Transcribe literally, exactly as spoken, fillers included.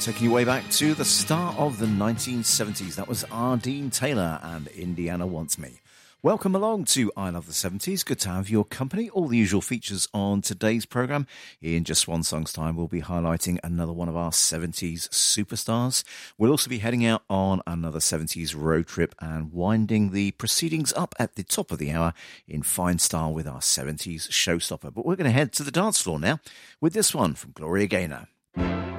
Taking you way back to the start of the nineteen seventies. That was Ardeen Taylor and Indiana Wants Me. Welcome along to I Love the seventies. Good to have your company. All the usual features on today's programme. In just one song's time, we'll be highlighting another one of our seventies superstars. We'll also be heading out on another seventies road trip and winding the proceedings up at the top of the hour in fine style with our seventies showstopper. But we're going to head to the dance floor now with this one from Gloria Gaynor.